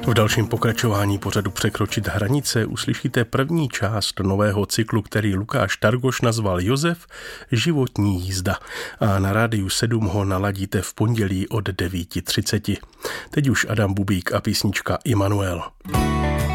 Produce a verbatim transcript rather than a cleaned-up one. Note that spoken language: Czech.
V dalším pokračování pořadu Překročit hranice uslyšíte první část nového cyklu, který Lukáš Targoš nazval Josef, životní jízda. A na Rádiu sedm ho naladíte v pondělí od devět třicet. Teď už Adam Bubík a písnička Immanuel.